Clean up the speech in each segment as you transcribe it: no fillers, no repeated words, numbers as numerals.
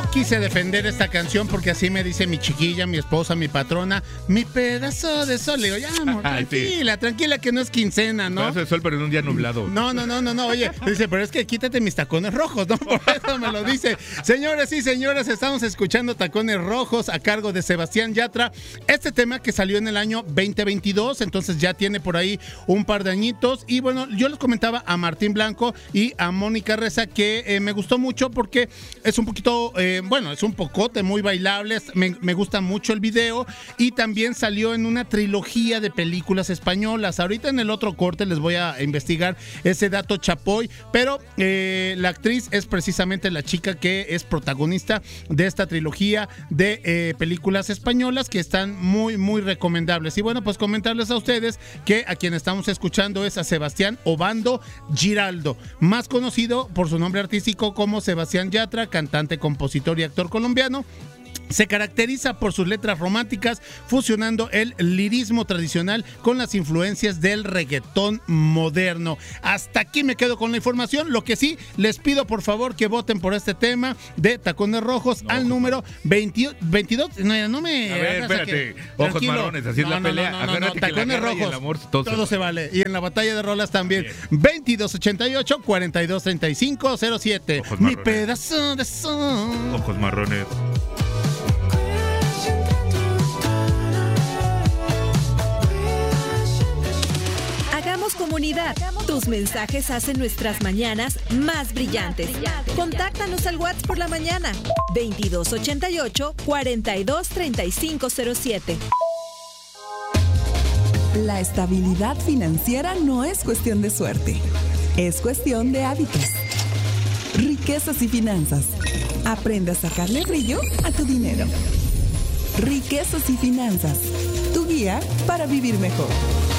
quise defender esta canción porque así me dice mi chiquilla, mi esposa, mi patrona, mi pedazo de sol. Le digo, ya, amor, tranquila, que no es quincena, ¿no? Pedazo de sol, pero en un día nublado. No, oye, dice, pero es que quítate mis tacones rojos, ¿no? Por eso me lo dice. Señores y señoras, estamos escuchando Tacones Rojos a cargo de Sebastián Yatra. Este tema que salió en el año 2022, entonces ya tiene por ahí un par de añitos. Y bueno, yo les comentaba a Martín Blanco y a Mónica Reza que me gustó mucho porque es un poquito, es un pocote muy bailable. Me gusta mucho el video y también salió en una trilogía de películas españolas. Ahorita en el otro corte les voy a investigar ese dato chapoy, pero la actriz es precisamente la chica que es protagonista de esta trilogía de películas españolas que están muy, muy recomendables. Y bueno, pues comentarles a ustedes que a quien estamos escuchando es a Sebastián Obando Giraldo, más conocido por su nombre artístico como Sebastián Yatra, cantante, compositor y actor colombiano. Se caracteriza por sus letras románticas, fusionando el lirismo tradicional con las influencias del reggaetón moderno. Hasta aquí me quedo con la información. Lo que sí, les pido por favor que voten por este tema de Tacones Rojos al número 22. No me... A ver, espérate. Ojos tranquilo. Marrones, así es la pelea. No, Tacones Rojos, amor, todo se vale. Y en la batalla de rolas también. 2288-423507. Mi pedazo de sol. Ojos marrones. Hagamos comunidad. Tus mensajes hacen nuestras mañanas más brillantes. Contáctanos al WhatsApp por la mañana 2288-423507. La estabilidad financiera no es cuestión de suerte, es cuestión de hábitos. Riquezas y finanzas. Aprende a sacarle brillo a tu dinero. Riquezas y finanzas. Tu guía para vivir mejor.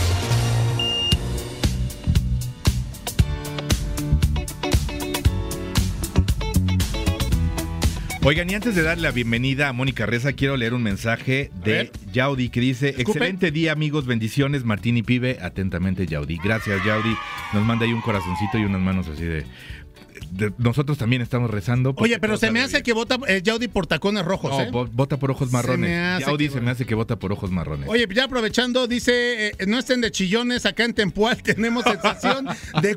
Oigan, y antes de darle la bienvenida a Mónica Reza, quiero leer un mensaje de Yaudi que dice: excelente día, amigos, bendiciones, Martín y Pibe. Atentamente, Yaudi. Gracias, Yaudi. Nos manda ahí un corazoncito y unas manos así de nosotros también estamos rezando. Oye, pero se me hace que vota Yaudi por Tacones Rojos. No, vota por Ojos Marrones. Yaudi se me hace que vota por Ojos Marrones. Oye, ya aprovechando, dice, no estén de chillones, acá en Tempual tenemos sensación de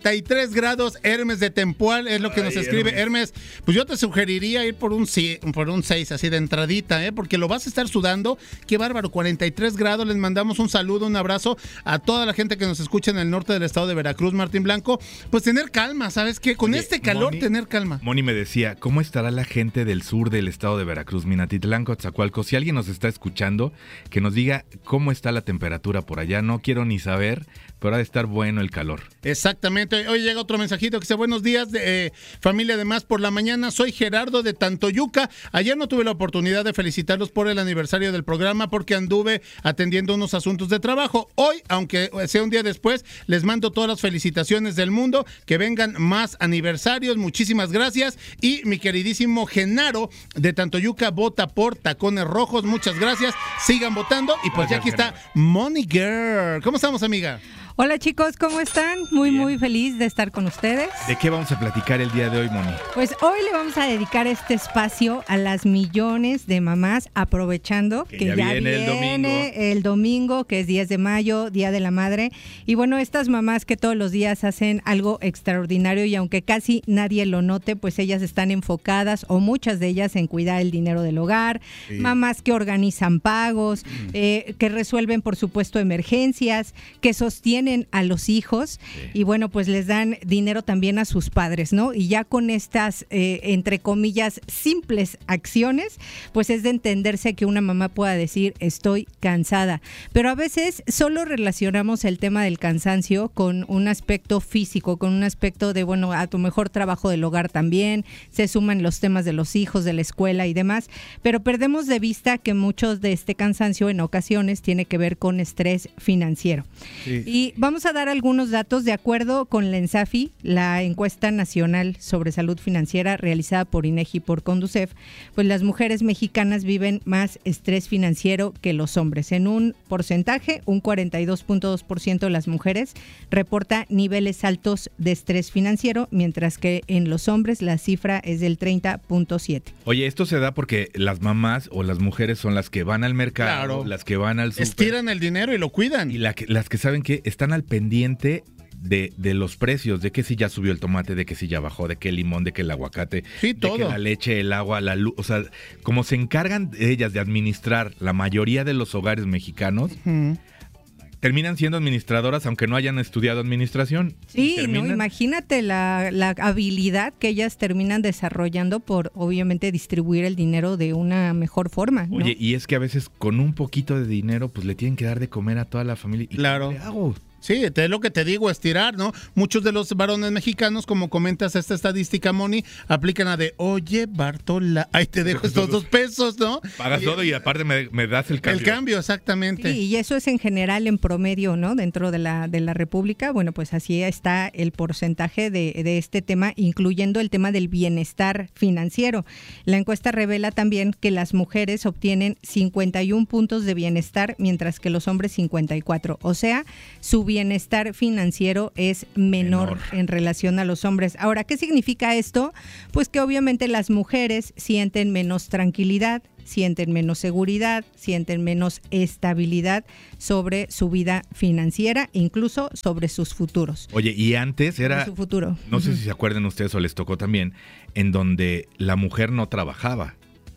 43 grados. Hermes de Tempual es lo que nos escribe. Hermes, pues yo te sugeriría ir por un 6, así de entradita, porque lo vas a estar sudando. Qué bárbaro, 43 grados. Les mandamos un saludo, un abrazo a toda la gente que nos escucha en el norte del estado de Veracruz, Martín Blanco. Pues tener calma, ¿sabes qué? Con este calor, tener calma. Moni me decía, ¿cómo estará la gente del sur del estado de Veracruz, Minatitlán, Coatzacoalcos? Si alguien nos está escuchando, que nos diga cómo está la temperatura por allá. No quiero ni saber, pero ha de estar bueno el calor. Exactamente. Hoy llega otro mensajito que dice: buenos días, familia de Más por la Mañana. Soy Gerardo de Tantoyuca. Ayer no tuve la oportunidad de felicitarlos por el aniversario del programa porque anduve atendiendo unos asuntos de trabajo. Hoy, aunque sea un día después, les mando todas las felicitaciones del mundo. Que vengan más aniversarios. Muchísimas gracias. Y mi queridísimo Genaro de Tantoyuca vota por Tacones Rojos. Muchas gracias. Sigan votando. Y pues gracias, ya aquí Genaro. Está Moni Girl. ¿Cómo estamos, amiga? Hola chicos, ¿cómo están? Muy feliz de estar con ustedes. ¿De qué vamos a platicar el día de hoy, Moni? Pues hoy le vamos a dedicar este espacio a las millones de mamás, aprovechando que ya viene el domingo, que es 10 de mayo, Día de la Madre. Y bueno, estas mamás que todos los días hacen algo extraordinario y aunque casi nadie lo note, pues ellas están enfocadas, o muchas de ellas, en cuidar el dinero del hogar. Sí. Mamás que organizan pagos, que resuelven, por supuesto, emergencias, que sostienen a los hijos, sí. Y bueno, pues les dan dinero también a sus padres, ¿no? Y ya con estas, entre comillas, simples acciones, pues es de entenderse que una mamá pueda decir: estoy cansada. Pero a veces solo relacionamos el tema del cansancio con un aspecto físico, con un aspecto de, bueno, a tu mejor trabajo del hogar también, se suman los temas de los hijos, de la escuela y demás, pero perdemos de vista que muchos de este cansancio en ocasiones tiene que ver con estrés financiero. Sí. Y Vamos a dar algunos datos. De acuerdo con la ENSAFI, la encuesta nacional sobre salud financiera realizada por INEGI y por Conducef, pues las mujeres mexicanas viven más estrés financiero que los hombres. En un porcentaje, un 42.2% de las mujeres reporta niveles altos de estrés financiero, mientras que en los hombres la cifra es del 30.7%. Oye, esto se da porque las mamás o las mujeres son las que van al mercado, las que van al súper. Estiran el dinero y lo cuidan. Y las que saben que están al pendiente de los precios, de que si ya subió el tomate, de que si ya bajó, de que el limón, de que el aguacate, sí, todo. De que la leche, el agua, la luz, o sea, como se encargan ellas de administrar la mayoría de los hogares mexicanos, terminan siendo administradoras aunque no hayan estudiado administración. Sí, no, imagínate la habilidad que ellas terminan desarrollando por obviamente distribuir el dinero de una mejor forma, ¿no? Oye, y es que a veces con un poquito de dinero pues le tienen que dar de comer a toda la familia. ¿Y claro. qué le hago? Sí, es lo que te digo, estirar, ¿no? Muchos de los varones mexicanos, como comentas esta estadística, Moni, aplican a de, oye, Bartola, ahí te dejo estos 2 pesos, ¿no? Pagas todo y aparte me das el cambio. El cambio, exactamente. Sí, y eso es en general en promedio, ¿no? Dentro de la República, bueno, pues así está el porcentaje de este tema, incluyendo el tema del bienestar financiero. La encuesta revela también que las mujeres obtienen 51 puntos de bienestar, mientras que los hombres 54. O sea, su bienestar financiero es menor en relación a los hombres. Ahora, ¿qué significa esto? Pues que obviamente las mujeres sienten menos tranquilidad, sienten menos seguridad, sienten menos estabilidad sobre su vida financiera, incluso sobre sus futuros. Oye, y antes era, su futuro. No sé si se acuerdan ustedes o les tocó también, en donde la mujer no trabajaba.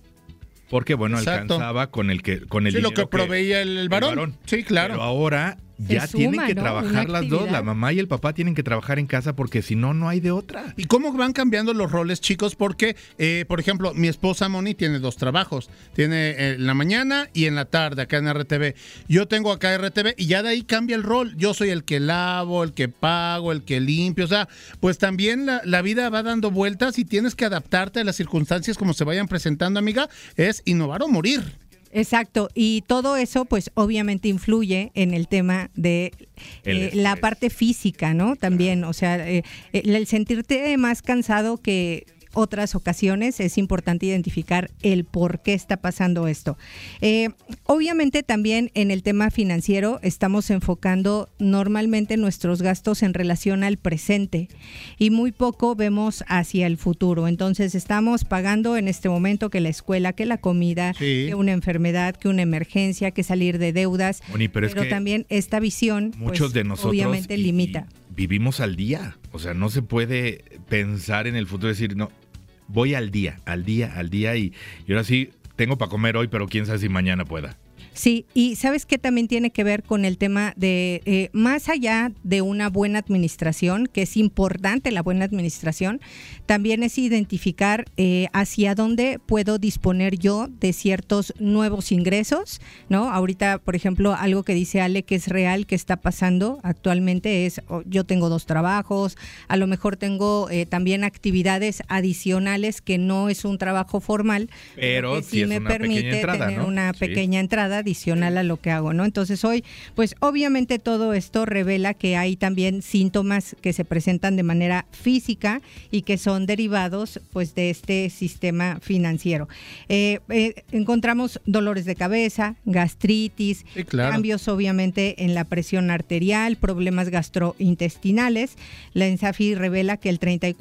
Porque, bueno, exacto, alcanzaba con el dinero lo que proveía el varón. Sí, claro. Pero ahora ya tienen que trabajar las dos, la mamá y el papá tienen que trabajar en casa porque si no, no hay de otra. ¿Y cómo van cambiando los roles, chicos? Porque, por ejemplo, mi esposa Moni tiene 2 trabajos. Tiene en la mañana y en la tarde acá en RTV. Yo tengo acá RTV y ya de ahí cambia el rol. Yo soy el que lavo, el que pago, el que limpio. O sea, pues también la vida va dando vueltas y tienes que adaptarte a las circunstancias como se vayan presentando, amiga. Es innovar o morir. Exacto, y todo eso pues obviamente influye en el tema de la parte física, ¿no? También, o sea, el sentirte más cansado que otras ocasiones, es importante identificar el por qué está pasando esto. Obviamente también en el tema financiero estamos enfocando normalmente nuestros gastos en relación al presente y muy poco vemos hacia el futuro. Entonces estamos pagando en este momento que la escuela, que la comida, que una enfermedad, que una emergencia, que salir de deudas, pero es que también esta visión muchos de nosotros obviamente limita. Vivimos al día, o sea, no se puede pensar en el futuro y decir, no, voy al día y ahora sí tengo para comer hoy, pero quién sabe si mañana pueda. Sí, y ¿sabes qué también tiene que ver con el tema de, más allá de una buena administración, que es importante la buena administración, también es identificar hacia dónde puedo disponer yo de ciertos nuevos ingresos, ¿no? Ahorita, por ejemplo, algo que dice Ale que es real, que está pasando actualmente es, yo tengo 2 trabajos, a lo mejor tengo también actividades adicionales que no es un trabajo formal, pero que sí me permite entrada, tener, ¿no?, una pequeña entrada adicional a lo que hago, ¿no? Entonces hoy, pues obviamente todo esto revela que hay también síntomas que se presentan de manera física y que son derivados pues de este sistema financiero. Encontramos dolores de cabeza, gastritis, cambios obviamente en la presión arterial, problemas gastrointestinales. La ENSAFI revela que el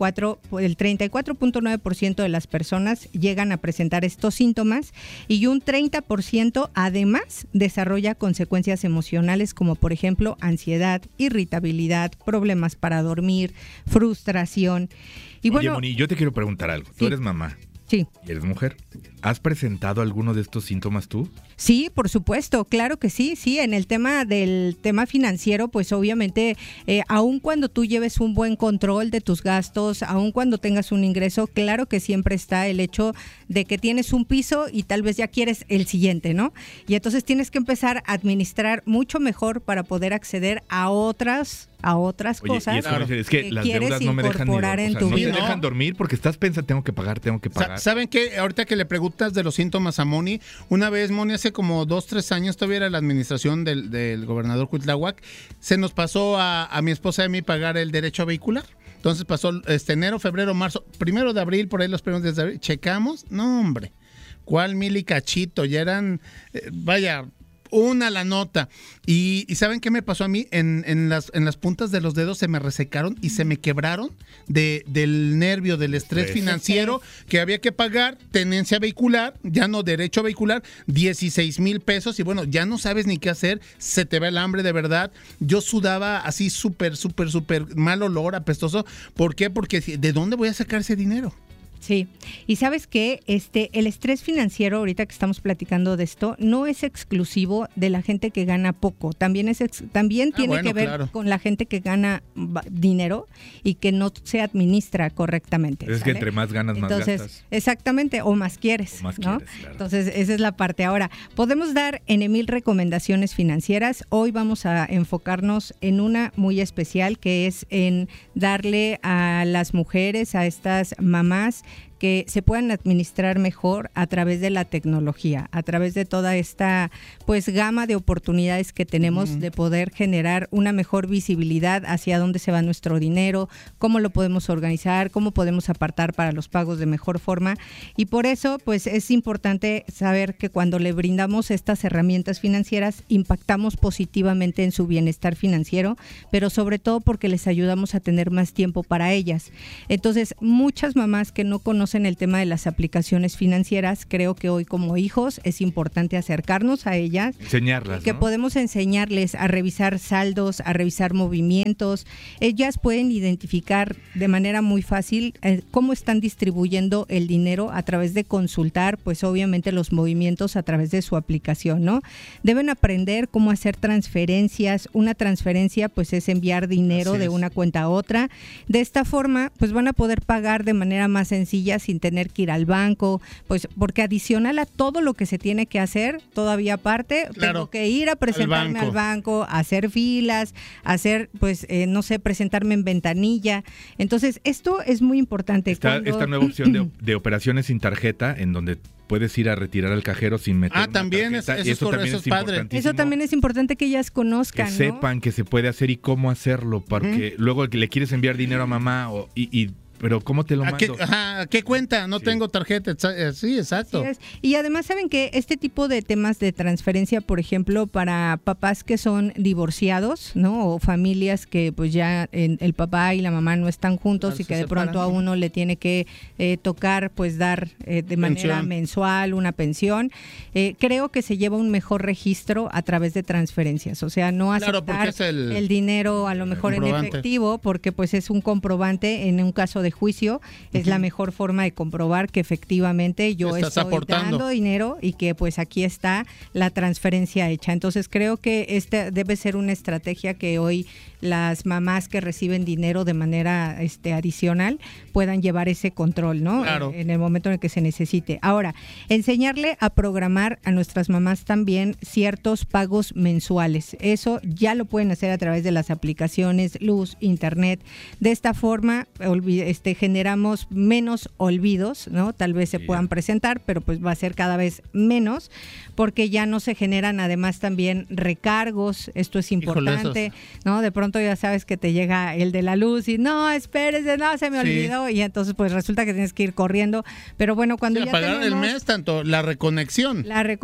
34.9% de las personas llegan a presentar estos síntomas y un 30% además desarrolla consecuencias emocionales como por ejemplo ansiedad, irritabilidad, problemas para dormir, frustración. Y Oye, Moni, yo te quiero preguntar algo. Tú eres mamá. Sí. ¿Y eres mujer? ¿Has presentado alguno de estos síntomas tú? Sí, por supuesto, claro que sí, en el tema del tema financiero, pues obviamente, aun cuando tú lleves un buen control de tus gastos, aun cuando tengas un ingreso, claro que siempre está el hecho de que tienes un piso y tal vez ya quieres el siguiente, ¿no? Y entonces tienes que empezar a administrar mucho mejor para poder acceder a otras a otras cosas. Es que las deudas no me dejan dejan dormir porque estás pensando, tengo que pagar. ¿Saben qué? Ahorita que le preguntas de los síntomas a Moni, una vez Moni hace como 2-3 años, todavía era la administración del gobernador Cuitláhuac, se nos pasó a mi esposa y a mí pagar el derecho a vehicular. Entonces pasó enero, febrero, marzo, 1 de abril, por ahí los primeros días de abril, checamos, no hombre, ¿cuál mil y cachito? Ya eran, una la nota. Y ¿saben qué me pasó a mí? En las puntas de los dedos se me resecaron y se me quebraron del nervio, del estrés financiero, que había que pagar tenencia vehicular, ya no derecho vehicular, 16,000 pesos, y bueno, ya no sabes ni qué hacer, se te va el hambre de verdad. Yo sudaba así súper mal olor, apestoso. ¿Por qué? Porque ¿de dónde voy a sacar ese dinero? Sí, y sabes que el estrés financiero, ahorita que estamos platicando de esto, no es exclusivo de la gente que gana poco, también tiene que ver con la gente que gana dinero y que no se administra correctamente. Es que entre más ganas, más gastas. Exactamente, o más quieres, ¿no? Claro. Entonces, esa es la parte. Ahora, podemos dar N,000 recomendaciones financieras. Hoy vamos a enfocarnos en una muy especial, que es en darle a las mujeres, a estas mamás, que se puedan administrar mejor a través de la tecnología, a través de toda esta gama de oportunidades que tenemos de poder generar una mejor visibilidad hacia dónde se va nuestro dinero, cómo lo podemos organizar, cómo podemos apartar para los pagos de mejor forma. Y por eso es importante saber que cuando le brindamos estas herramientas financieras impactamos positivamente en su bienestar financiero, pero sobre todo porque les ayudamos a tener más tiempo para ellas. Entonces, muchas mamás que no conocen el tema de las aplicaciones financieras, creo que hoy como hijos es importante acercarnos a ellas, enseñarlas, que podemos enseñarles a revisar saldos, a revisar movimientos. Ellas pueden identificar de manera muy fácil cómo están distribuyendo el dinero a través de consultar, obviamente los movimientos a través de su aplicación, ¿no? Deben aprender cómo hacer transferencias. Una transferencia es enviar dinero de una cuenta a otra. De esta forma van a poder pagar de manera más sencilla sin tener que ir al banco, porque adicional a todo lo que se tiene que hacer, todavía aparte, tengo que ir a presentarme al banco, hacer filas, hacer, presentarme en ventanilla. Entonces, esto es muy importante. Esta nueva opción de operaciones sin tarjeta, en donde puedes ir a retirar al cajero sin meter también tarjeta. Eso es padre. Eso también es importante que ellas conozcan, que sepan que se puede hacer y cómo hacerlo, porque luego le quieres enviar dinero a mamá pero ¿cómo te lo mando? ¿A qué cuenta? No tengo tarjeta. Sí, exacto. Y además, ¿saben que este tipo de temas de transferencia, por ejemplo, para papás que son divorciados, ¿no? O familias que ya el papá y la mamá no están juntos y que de pronto a uno le tiene que tocar, dar de manera mensual una pensión, creo que se lleva un mejor registro a través de transferencias. O sea, no aceptar el dinero a lo mejor en efectivo, porque es un comprobante en un caso de juicio, es la mejor forma de comprobar que efectivamente yo estoy dando dinero y que aquí está la transferencia hecha. Entonces creo que esta debe ser una estrategia que hoy las mamás que reciben dinero de manera adicional puedan llevar ese control, ¿no? Claro. En el momento en el que se necesite. Ahora, enseñarle a programar a nuestras mamás también ciertos pagos mensuales. Eso ya lo pueden hacer a través de las aplicaciones, luz, internet. De esta forma, generamos menos olvidos, ¿no? Tal vez se puedan presentar, pero va a ser cada vez menos, porque ya no se generan además también recargos. Esto es importante, ¿no? De pronto ya sabes que te llega el de la luz y no, espérese, no, se me olvidó, y entonces resulta que tienes que ir corriendo. Pero bueno, cuando ya pagar el mes, tanto la reconexión,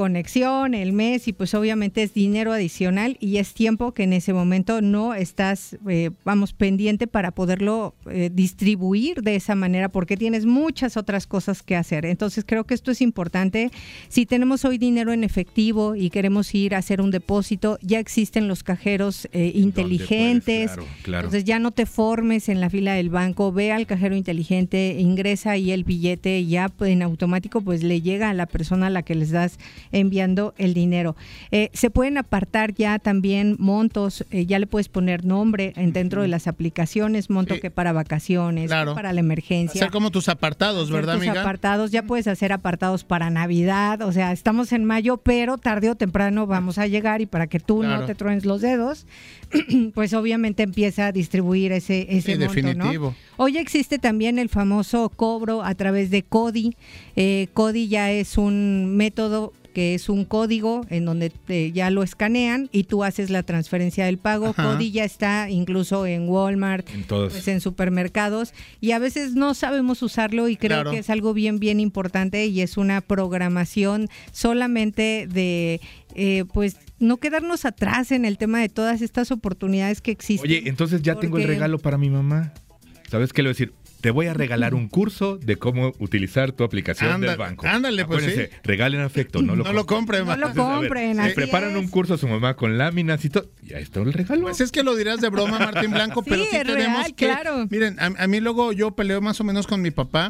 el mes, y obviamente es dinero adicional y es tiempo que en ese momento no estás, pendiente para poderlo distribuir de esa manera, porque tienes muchas otras cosas que hacer. Entonces creo que esto es importante. Si tenemos hoy dinero en efectivo y queremos ir a hacer un depósito, ya existen los cajeros inteligentes. Claro. Entonces ya no te formes en la fila del banco, ve al cajero inteligente, ingresa ahí el billete y ya en automático le llega a la persona a la que les das enviando el dinero. Se pueden apartar ya también montos, ya le puedes poner nombre dentro de las aplicaciones, monto que para vacaciones, para la emergencia. Hacer como tus apartados, ¿verdad, amiga? Tus apartados, ya puedes hacer apartados para Navidad, o sea, estamos en mayo, pero tarde o temprano vamos a llegar y para que tú no te truenes los dedos, pues obviamente empieza a distribuir ese monto, definitivo. ¿no? Hoy existe también el famoso cobro a través de CODI. CODI ya es un método que es un código en donde ya lo escanean y tú haces la transferencia del pago. CODI ya está incluso en Walmart, en supermercados, y a veces no sabemos usarlo y creo que es algo bien importante y es una programación solamente de pues no quedarnos atrás en el tema de todas estas oportunidades que existen. Oye, entonces ya tengo el regalo para mi mamá. ¿Sabes qué le voy a decir? Te voy a regalar un curso de cómo utilizar tu aplicación del banco. Ándale, pues sí. Regalen afecto, no lo compren. No lo compren. Le preparan un curso a su mamá con láminas y todo. Ya está el regalo. Pues es que lo dirás de broma, Martín Blanco, pero sí tenemos real, que... Claro. Miren, a mí luego yo peleo más o menos con mi papá,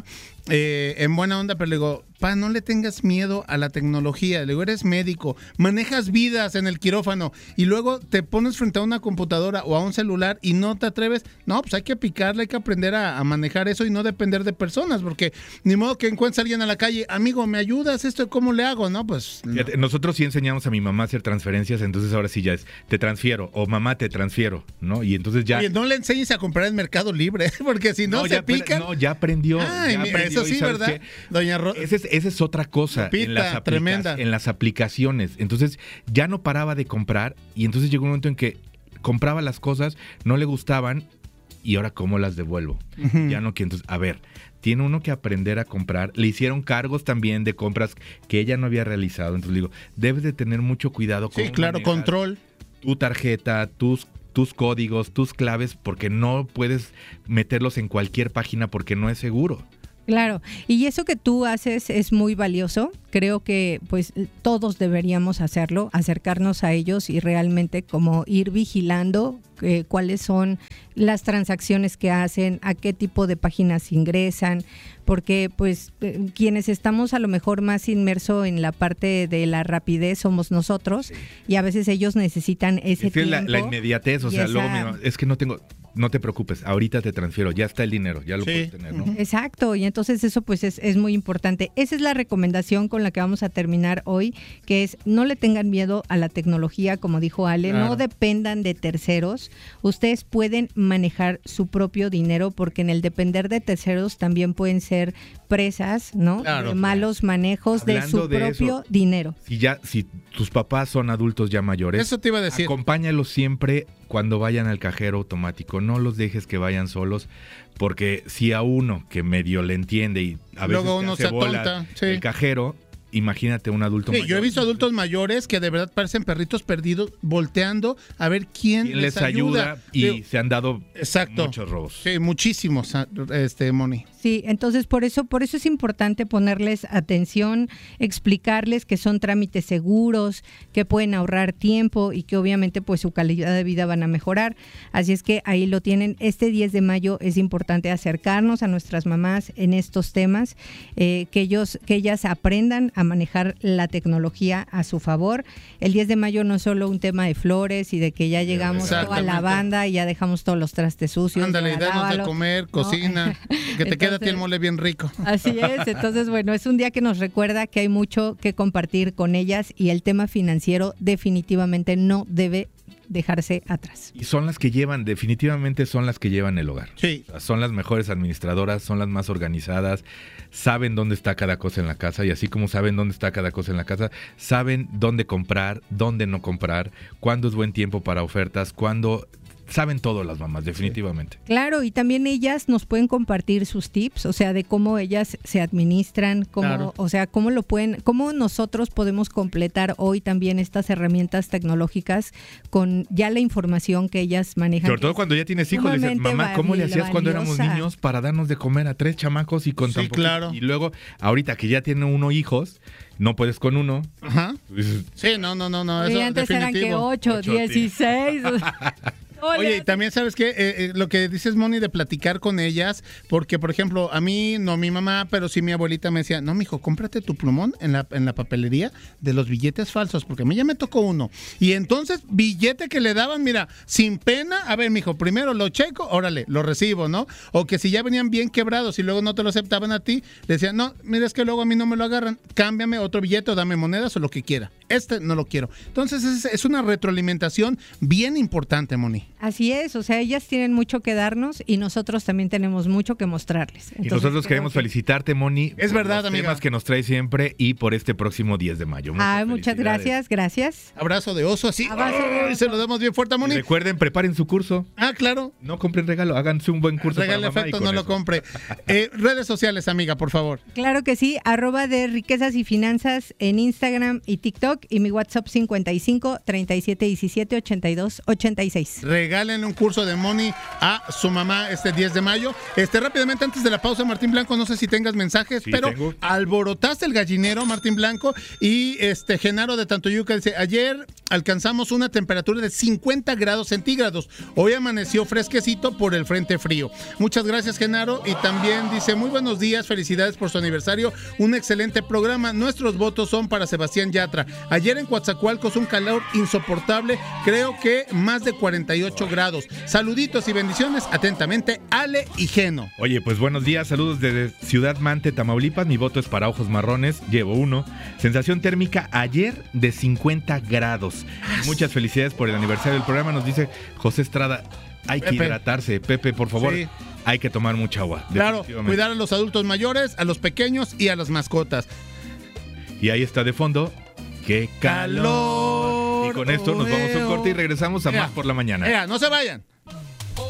en buena onda, pero le digo, pa, no le tengas miedo a la tecnología. Le digo, eres médico, manejas vidas en el quirófano y luego te pones frente a una computadora o a un celular y no te atreves. No, pues hay que picarle, hay que aprender a manejar eso y no depender de personas, porque ni modo que encuentres a alguien a la calle, amigo, ¿me ayudas? ¿Esto cómo le hago? No, pues... No. Nosotros sí enseñamos a mi mamá a hacer transferencias, entonces ahora sí ya es, te transfiero, o mamá te transfiero, ¿no? Y entonces ya... Oye, no le enseñes a comprar en Mercado Libre, porque si no se pican... No, ya aprendió. Ay, ya aprendió, eso sí, ¿verdad? Doña Esa es otra cosa. Tremenda. En las aplicaciones. Entonces ya no paraba de comprar y entonces llegó un momento en que compraba las cosas, no le gustaban y ahora ¿cómo las devuelvo? Ya no quiero. Entonces, a ver, tiene uno que aprender a comprar. Le hicieron cargos también de compras que ella no había realizado. Entonces digo, debes de tener mucho cuidado con control. Tu tarjeta, tus códigos, tus claves, porque no puedes meterlos en cualquier página porque no es seguro. Claro, y eso que tú haces es muy valioso. Creo que pues todos deberíamos hacerlo, acercarnos a ellos y realmente como ir vigilando cuáles son las transacciones que hacen, a qué tipo de páginas ingresan, porque pues quienes estamos a lo mejor más inmersos en la parte de la rapidez somos nosotros y a veces ellos necesitan ese tiempo. La inmediatez, o sea, luego es que no tengo... No te preocupes, ahorita te transfiero, ya está el dinero, ya lo puedes tener, ¿no? Exacto, y entonces eso pues es muy importante. Esa es la recomendación con la que vamos a terminar hoy, que es no le tengan miedo a la tecnología, como dijo Ale, no dependan de terceros. Ustedes pueden manejar su propio dinero, porque en el depender de terceros también pueden ser presas, ¿no? De malos manejos de su propio dinero. Si tus papás son adultos ya mayores, eso te iba a decir. Acompáñalos siempre cuando vayan al cajero automático, no los dejes que vayan solos, porque si a uno que medio le entiende y a veces luego uno se atonta, el cajero, imagínate un adulto mayor. Yo he visto adultos mayores que de verdad parecen perritos perdidos volteando a ver quién les ayuda. Y se han dado muchos robos. Sí, muchísimos, Moni. Sí, entonces por eso es importante ponerles atención, explicarles que son trámites seguros, que pueden ahorrar tiempo y que obviamente pues su calidad de vida van a mejorar. Así es que ahí lo tienen. Este 10 de mayo es importante acercarnos a nuestras mamás en estos temas, que ellas aprendan a manejar la tecnología a su favor. El 10 de mayo no es solo un tema de flores y de que ya llegamos toda la banda y ya dejamos todos los trastes sucios. Ándale, y danos de comer, cocina, que te queda a ti el mole bien rico. Así es, entonces bueno, es un día que nos recuerda que hay mucho que compartir con ellas y el tema financiero definitivamente no debe dejarse atrás. Y son las que definitivamente son las que llevan el hogar. Sí. O sea, son las mejores administradoras, son las más organizadas, saben dónde está cada cosa en la casa y así como saben dónde está cada cosa en la casa, saben dónde comprar, dónde no comprar, cuándo es buen tiempo para ofertas, cuándo... Saben todo las mamás, definitivamente. Claro, y también ellas nos pueden compartir sus tips, o sea, de cómo ellas se administran, o sea, cómo nosotros podemos completar hoy también estas herramientas tecnológicas con ya la información que ellas manejan. Sobre todo cuando ya tienes hijos, dices, mamá, ¿cómo le hacías cuando éramos niños para darnos de comer a 3 chamacos y con tan poquito? Claro. Y luego, ahorita que ya tiene uno hijos, no puedes con uno. Ajá. Sí, no, eso antes definitivo. eran que 8, 16... Oye, y también sabes que lo que dices, Moni, de platicar con ellas, porque, por ejemplo, a mí, no mi mamá, pero sí mi abuelita me decía, no, mijo, cómprate tu plumón en la papelería de los billetes falsos, porque a mí ya me tocó uno. Y entonces, billete que le daban, mira, sin pena, a ver, mijo, primero lo checo, órale, lo recibo, ¿no? O que si ya venían bien quebrados y luego no te lo aceptaban a ti, le decían, no, mira, es que luego a mí no me lo agarran, cámbiame otro billete o dame monedas o lo que quiera. Este no lo quiero. Entonces, es una retroalimentación bien importante, Moni. Así es, o sea, ellas tienen mucho que darnos y nosotros también tenemos mucho que mostrarles. Entonces, y nosotros queremos felicitarte, Moni. Es verdad, los amiga. temas que nos trae siempre y por este próximo 10 de mayo. Muchas gracias. Abrazo de oso, así. Abrazo de oso. Se lo damos bien fuerte a Moni. Y recuerden, preparen su curso. Claro. No compren regalo, háganse un buen curso. Regalo para mamá efecto, y con no eso. lo compre. Redes sociales, amiga, por favor. Claro que sí, @de Riquezas y Finanzas en Instagram y TikTok y mi WhatsApp 55 37 17 82 86. Regálenle un curso de Moni a su mamá este 10 de mayo. Rápidamente, antes de la pausa, Martín Blanco, no sé si tengas mensajes, Sí, pero tengo. alborotaste el gallinero, Martín Blanco, y Genaro de Tantoyuca dice, ayer alcanzamos una temperatura de 50 grados centígrados. Hoy amaneció fresquecito por el frente frío. Muchas gracias, Genaro. Y también dice, muy buenos días, felicidades por su aniversario, un excelente programa. Nuestros votos son para Sebastián Yatra. Ayer en Coatzacoalcos un calor insoportable, creo que más de 48 grados. Saluditos y bendiciones, atentamente, Ale y Geno. Oye, pues buenos días, saludos desde Ciudad Mante, Tamaulipas. Mi voto es para Ojos Marrones, llevo uno. Sensación térmica ayer de 50 grados. Muchas felicidades por el aniversario del programa, nos dice José Estrada. Hay que hidratarse, Pepe, por favor. Sí. Hay que tomar mucha agua. Claro, cuidar a los adultos mayores, a los pequeños y a las mascotas. Y ahí está de fondo. ¡Qué calor! Y con esto nos vamos a un corte y regresamos a Más por la Mañana. No se vayan.